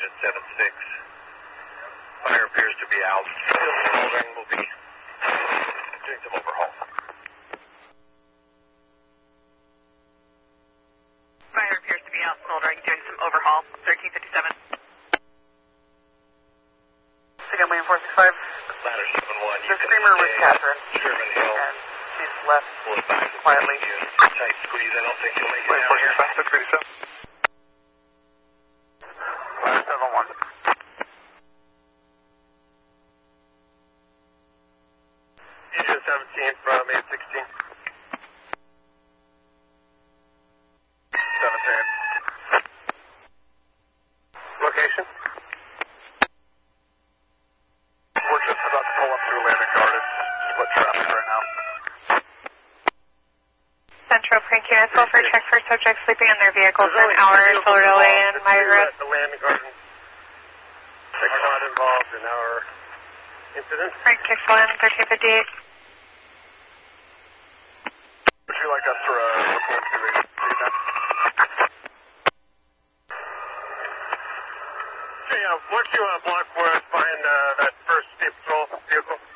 engine 76. Fire appears to be out. Still smoldering. We'll be doing some overhaul. Fire appears to be out smoldering, doing some overhaul. 1357. Again, William 465. Ladder 71. The screamer was Catherine. Sherman Hill. And she's left quietly. quietly. Tight squeeze. I don't think you'll make it down here. 637. Ladder 71. Engine 17 from 816. 710. Location? We're just about to pull up through landing guard. It's split traffic right now. Central Prank Unit, for check for subjects sleeping in their vehicles for an hour, solar delay in Myra. The landing garden. They are not involved in our incident. Frank Kixel in 1358. Would you like us to report to the event? Hey, once you block where I find that first State Patrol vehicle?